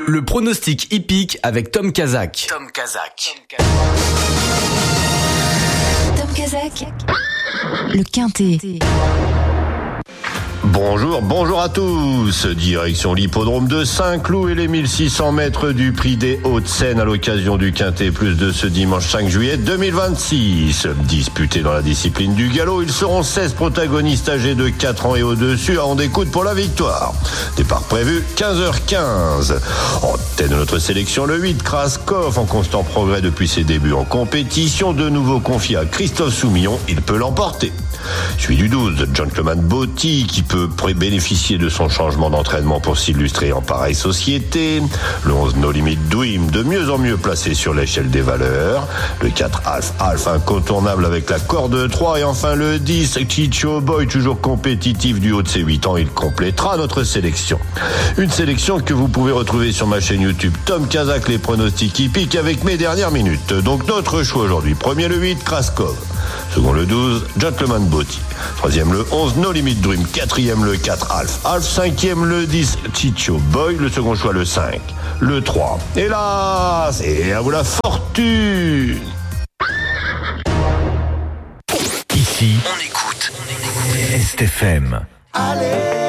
Le pronostic hippique avec Tom Kazak. Tom Kazak, le Quintet. Bonjour à tous. Direction l'hippodrome de Saint-Cloud et les 1600 mètres du prix des Hauts-de-Seine à l'occasion du Quintet Plus de ce dimanche 5 juillet 2026. Disputés dans la discipline du galop, ils seront 16 protagonistes âgés de 4 ans et au-dessus à en découdre pour la victoire. Départ prévu 15h15. En tête de notre sélection, le 8 Kraskov en constant progrès depuis ses débuts en compétition, de nouveau confié à Christophe Soumillon, il peut l'emporter. Suivi du 12, Gentleman Botti qui peut bénéficier de son changement d'entraînement pour s'illustrer en pareille société. Le 11 No Limit Dream de mieux en mieux placé sur l'échelle des valeurs. Le 4 Alf incontournable avec la corde 3 et enfin le 10 Chicho Boy toujours compétitif du haut de ses 8 ans. Il complétera notre sélection. Une sélection que vous pouvez retrouver sur ma chaîne YouTube Tom Kazak, les pronostics hippiques avec mes dernières minutes. Donc notre choix aujourd'hui. Premier le 8 Kraskov. Second le 12 Gentleman Botti. Troisième le 11 No Limit Dream. Quatrième le 4 Alf. Cinquième le 10 Chicho Boy. Le second choix le 5. Le 3. Hélas, et à vous la fortune. Ici, on écoute STFM. Allez.